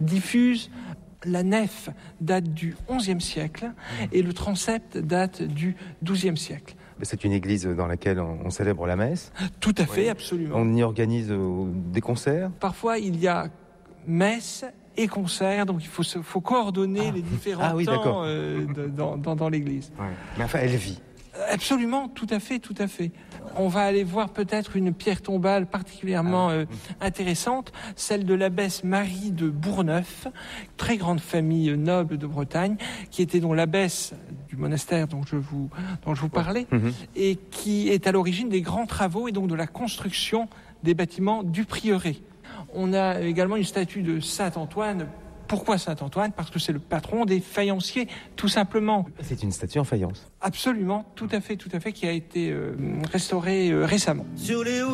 diffuse. La nef date du XIe siècle et le transept date du XIIe siècle. C'est une église dans laquelle on célèbre la messe. Tout à fait, absolument. On y organise des concerts. Parfois, il y a messe et concert, donc il faut coordonner les différents temps dans l'église. Ouais. Mais enfin, elle vit. Absolument, tout à fait. On va aller voir peut-être une pierre tombale particulièrement intéressante, celle de l'abbesse Marie de Bourgneuf, très grande famille noble de Bretagne, qui était donc l'abbesse du monastère dont je vous parlais, et qui est à l'origine des grands travaux et donc de la construction des bâtiments du prieuré. On a également une statue de Saint-Antoine. Pourquoi Saint-Antoine ? Parce que c'est le patron des faïenciers, tout simplement. C'est une statue en faïence. Absolument, tout à fait, qui a été restaurée récemment.